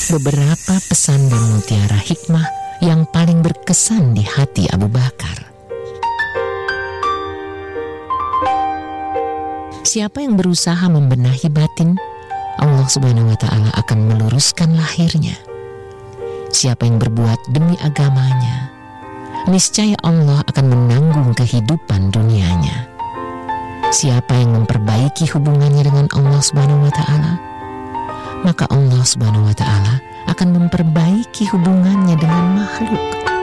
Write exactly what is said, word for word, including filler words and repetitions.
beberapa pesan dan mutiara hikmah yang paling berkesan di hati Abu Bakar. Siapa yang berusaha membenahi batin, Allah Subhanahu wa Ta'ala akan meluruskan lahirnya. Siapa yang berbuat demi agamanya, niscaya Allah akan menanggung kehidupan dunianya. Siapa yang memperbaiki hubungannya dengan Allah Subhanahu wa Ta'ala, maka Allah Subhanahu wa Ta'ala akan memperbaiki hubungannya dengan makhluk.